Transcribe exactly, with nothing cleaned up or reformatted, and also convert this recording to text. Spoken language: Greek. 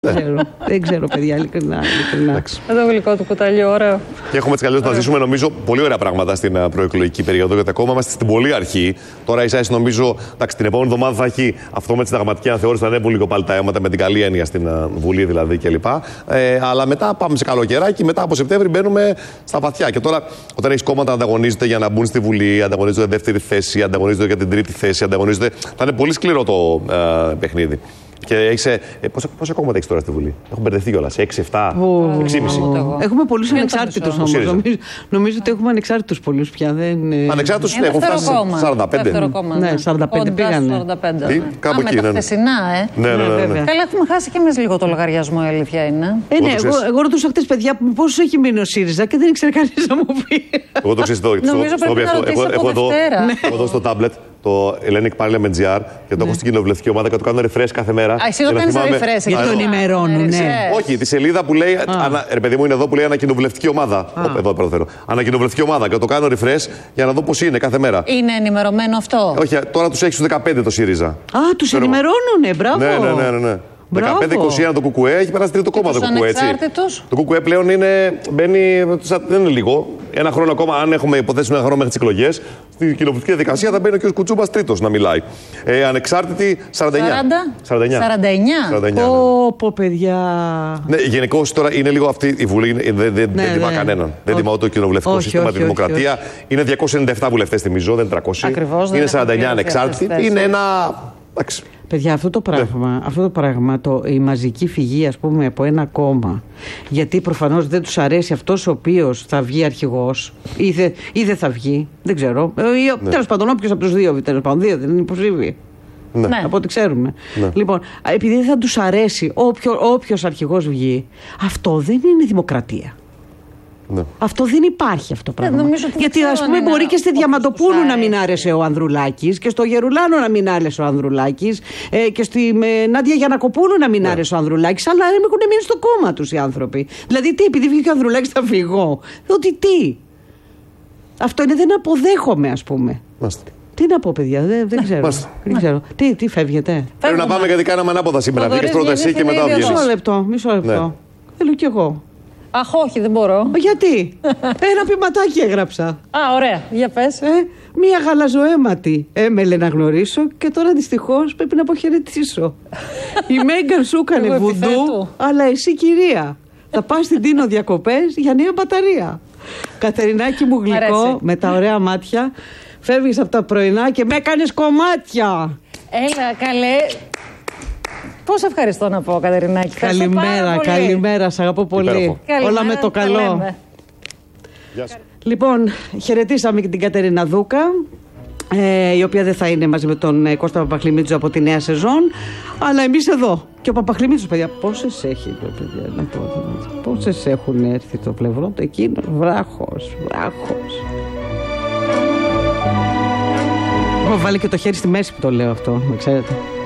Δεν ξέρω, δεν ξέρω, παιδιά, ειλικρινά. Το γλυκό του κουταλιού, ωραίο. Και έχουμε έτσι καλώς να ζήσουμε, νομίζω, πολύ ωραία πράγματα στην προεκλογική περίοδο, γιατί ακόμα είμαστε στην πολύ αρχή. Τώρα, ίσα ίσα, νομίζω, εντάξει, την επόμενη εβδομάδα θα έχει αυτό με τη συνταγματική αναθεώρηση, θα ανέβουν λίγο πάλι τα αίματα, με την καλή έννοια στην Βουλή δηλαδή κλπ. Ε, αλλά μετά πάμε σε καλοκαιράκι, μετά από Σεπτέμβρη μπαίνουμε στα βαθιά. Και τώρα, όταν έχει κόμματα να ανταγωνίζονται για να μπουν στη Βουλή, ανταγωνίζονται δεύτερη θέση, ανταγωνίζονται για την τρίτη θέση, ανταγωνίζονται. Θα είναι πολύ σκληρό το ε, παιχνίδι. Και έχεις, ε, πόσα, πόσα κόμματα έχεις τώρα στη Βουλή? Έχουν μπερδευτεί κιόλας. έξι, επτά, έξι κόμμα πέντε. Έχουμε πολλούς ανεξάρτητους όμως. Νομίζω, νομίζω ότι έχουμε ανεξάρτητους πολλούς πια. Δεν... Ανεξάρτητους ναι, έχουν φτάσει σαράντα πέντε. Κόμμα, ναι, σαράντα πέντε πήγανε. σαράντα πέντε. Τι, κάπου εκεί, με ναι. τα χθεσινά, ε. Ναι, ναι, ναι, ναι, ναι. Καλά, έχουμε χάσει κι εμείς λίγο το λογαριασμό, η αλήθεια είναι. Ε, ναι, εγώ, εγώ ρωτούσα χτες, παιδιά, πόσους έχει μείνει ο ΣΥΡΙΖΑ και δεν ήξερε κανείς να μου πει. Εγώ το ξέρω. Νομίζω πρέπει να ρωτήσεις από Δευτέρα. Έχω εδώ στο τάμπλετ το Hellenic Parliament τζι αρ και το έχω στην κοινοβουλευτική ομάδα και το κάνω refresh κάθε μέρα. Α, εσύ το κάνεις refresh. Γιατί τον ενημερώνουν, ναι. Όχι, τη σελίδα που λέει. Ρε παιδί μου, είναι εδώ που λέει ανακοινοβουλευτική ομάδα. Εδώ προφέρω. Ανακοινοβουλευτική ομάδα και το κάνω refresh για να δω πώς είναι κάθε μέρα. Είναι ενημερωμένο αυτό? Όχι, τώρα τους έχει στους δεκαπέντε το ΣΥΡΙΖΑ. Α, τους ενημερώνουνε, μπράβο. Ναι, ναι, ναι, ναι. δεκαπέντε είκοσι ένα το ΚΚΕ, έχει περάσει τρίτο κόμμα το ΚΚΕ. Έτσι. Το ΚΚΕ πλέον είναι, μπαίνει, δεν είναι λίγο. Ένα χρόνο ακόμα, αν έχουμε υποθέσει ένα χρόνο μέχρι τις εκλογές, στην κοινοβουλευτική διαδικασία θα μπαίνει ο κ. Κουτσούμπας τρίτος να μιλάει. Ε, ανεξάρτητη σαράντα εννιά. σαράντα εννιά. σαράντα εννιά. Πω, πω, παιδιά. Ναι, γενικώς τώρα είναι λίγο αυτή η Βουλή, δεν, δεν, ναι, δεν τιμά ναι. κανέναν. Δεν τιμά ούτε το κοινοβουλευτικό όχι, σύστημα, όχι, τη δημοκρατία. Όχι, όχι. Είναι διακόσιοι ενενήντα επτά βουλευτές, θυμίζω, δεν είναι τριακόσιοι. Ακριβώς, είναι σαράντα εννιά ανεξάρτητοι. Είναι ένα. Εντάξει. Παιδιά, αυτό το πράγμα, ναι. αυτό το πράγμα το, η μαζική φυγή, ας πούμε, από ένα κόμμα, γιατί προφανώς δεν τους αρέσει αυτός ο οποίος θα βγει αρχηγός ή, δε, ή δεν θα βγει, δεν ξέρω. Ναι. Τέλος πάντων, όποιος από τους δύο, τέλος πάντων, δύο δεν είναι υποψήφιοι. Ναι. Από ό,τι ξέρουμε. Ναι. Λοιπόν, επειδή δεν θα τους αρέσει όποιο, όποιος αρχηγός βγει, αυτό δεν είναι δημοκρατία. Ναι. Αυτό δεν υπάρχει αυτό το πράγμα. Γιατί ας πούμε μπορεί και στη Διαμαντοπούλου να μην άρεσε ο Ανδρουλάκης και στο Γερουλάνο να μην άρεσε ο Ανδρουλάκης ε, και στη με, Νάντια Γιαννακοπούλου να μην ναι. άρεσε ο Ανδρουλάκης, αλλά έχουν μείνει στο κόμμα τους οι άνθρωποι. Δηλαδή τι, επειδή βγήκε ο Ανδρουλάκης θα φύγω. Ότι τι. Αυτό είναι δεν αποδέχομαι, ας πούμε. Μάστε. Τι να πω, παιδιά, δεν, δεν ξέρω. Δεν ξέρω. Τι, τι φεύγετε? Πρέπει να πάμε γιατί κάναμε ανάποδα σήμερα. Βγήκες πρώτα εσύ και μετά βγαίνεις. Μισό λεπτό, μισό λεπτό. Θέλω κι εγώ. Αχ, όχι, δεν μπορώ. Γιατί? Ένα ποιηματάκι έγραψα. Α, ωραία. Για πες. Ε, μία γαλαζοαίματη έμελε να γνωρίσω και τώρα δυστυχώς πρέπει να αποχαιρετήσω. Η Μέγκαν σου έκανε βουδού, αλλά εσύ κυρία. Θα πας στην Τίνο διακοπές για νέα μπαταρία. Κατερινάκι μου γλυκό, με τα ωραία μάτια, φεύγεις από τα πρωινά και με έκανες κομμάτια. Έλα, καλέ. Πώς ευχαριστώ να πω, Κατερινάκη. Καλημέρα, καλημέρα, σ' αγαπώ πολύ. Καλημέρα, όλα με το καλό. Γεια σου. Λοιπόν, χαιρετήσαμε και την Κατερίνα Δούκα, ε, η οποία δεν θα είναι μαζί με τον ε, Κώστα Παπαχλημίτσο από τη νέα σεζόν, αλλά εμείς εδώ. Και ο Παπαχλημίτσος, παιδιά, πόσες έχει, παιδιά, να πω, πόσες έχουν έρθει το πλευρό του εκείνο, βράχος, βράχος. Έχω βάλει και το χέρι στη μέση που το λέω αυτό, ξέρετε.